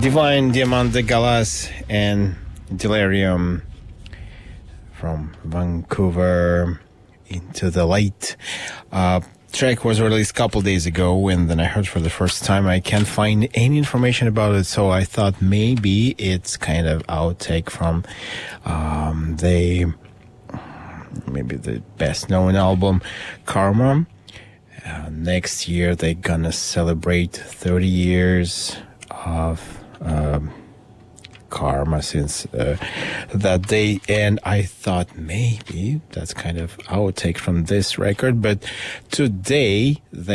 Divine Diamant de Galas and Delirium from Vancouver Into the Light. Track was released a couple days ago, and then I heard for the first time. I can't find any information about it, so I thought maybe it's kind of outtake from maybe the best known album, Karma. Next year they're gonna celebrate 30 years of Karma since that day, and I thought maybe that's kind of outtake from this record, but today they